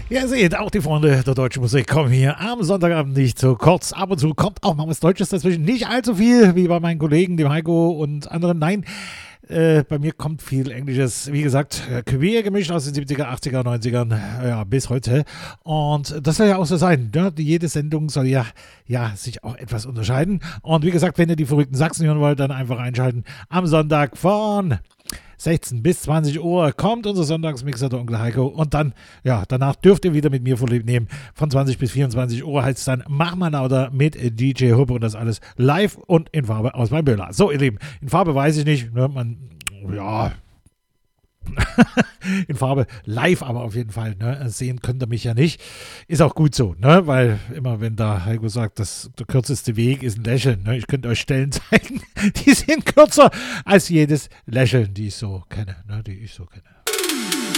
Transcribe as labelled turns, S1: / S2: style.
S1: Ja, ihr seht, auch die Freunde der deutschen Musik kommen hier am Sonntagabend nicht zu kurz. Ab und zu kommt auch mal was Deutsches dazwischen. Nicht allzu viel, wie bei meinen Kollegen, dem Heiko und anderen. Nein, bei mir kommt viel Englisches. Wie gesagt, quer gemischt aus den 70er, 80er, 90ern, ja, bis heute. Und das soll ja auch so sein. Ne? Jede Sendung soll ja sich auch etwas unterscheiden. Und wie gesagt, wenn ihr die verrückten Sachsen hören wollt, dann einfach einschalten. Am Sonntag von 16 bis 20 Uhr kommt unser Sonntagsmixer, der Onkel Heiko. Und dann, ja, danach dürft ihr wieder mit mir Vorlieb nehmen. Von 20 bis 24 Uhr heißt es dann Mach mal lauter mit DJ Huppe und das alles live und in Farbe aus meinem Böller. So, ihr Lieben, in Farbe weiß ich nicht. Ne, in Farbe live, aber auf jeden Fall. Ne, sehen könnt ihr mich ja nicht. Ist auch gut so, ne, weil immer wenn da Heiko sagt, dass der kürzeste Weg ist ein Lächeln. Ne, ich könnte euch Stellen zeigen, die sind kürzer als jedes Lächeln, die ich so kenne.